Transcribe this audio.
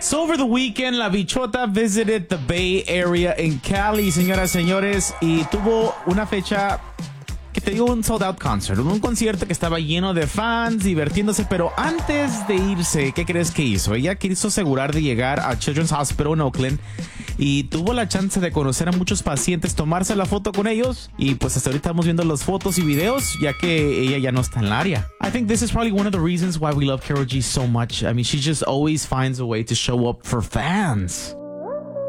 So over the weekend, La Bichota visited the Bay Area in Cali, señoras y señores, y tuvo una fecha que te digo, un sold out concert, un concierto que estaba lleno de fans, divirtiéndose, pero antes de irse, ¿qué crees que hizo? Ella quiso asegurar de llegar a Children's Hospital en Oakland y tuvo la chance de conocer a muchos pacientes, tomarse la foto con ellos y pues hasta ahorita estamos viendo las fotos y videos ya que ella ya no está en el área. I think this is probably one of the reasons why we love Karol G so much. I mean, she just always finds a way to show up for fans.